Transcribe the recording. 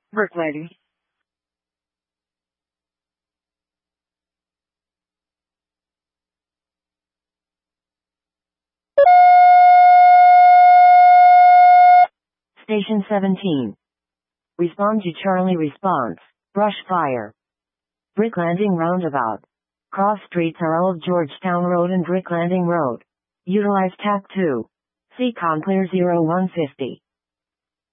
Brick lady. Station 17. Respond to Charlie response. Brush fire. Brick Landing Roundabout. Cross streets are Old Georgetown Road and Brick Landing Road. Utilize TAC 2. Seacon Clear 0150.